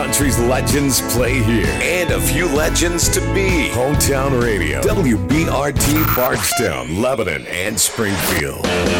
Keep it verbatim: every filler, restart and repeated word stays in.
country's legends play here, and a few legends to be. Hometown Radio, W B R T Bardstown, Lebanon, and Springfield.